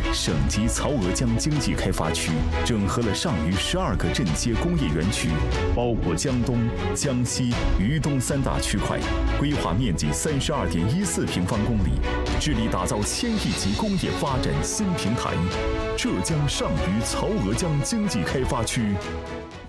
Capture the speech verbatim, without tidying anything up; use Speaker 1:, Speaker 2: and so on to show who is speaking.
Speaker 1: 省级曹娥江经济开发区整合了上虞十二个镇街工业园区，包括江东、江西、渝东三大区块，规划面积三十二点一四平方公里，致力打造千亿级工业发展新平台——浙江上虞曹娥江经济开发区。